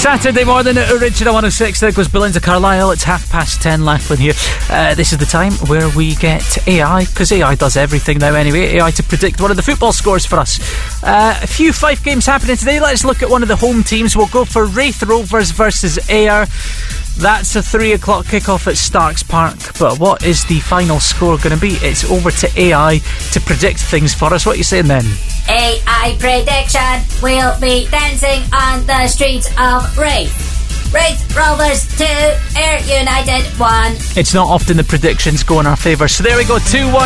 Saturday morning at Original 106. There goes Belinda Carlisle. It's 10:30 Lachlan here. This is the time where we get AI, because AI does everything now anyway. AI to predict one of the football scores for us. A few Fife games happening today. Let's look at one of the home teams. We'll go for Raith Rovers versus Ayr. That's a 3 o'clock kickoff at Starks Park. But what is the final score going to be? It's over to AI to predict things for us. What are you saying then? AI prediction. We'll be dancing on the streets of Raith. Raith Rovers 2, Ayr United 1. It's not often the predictions go in our favour. So there we go, 2-1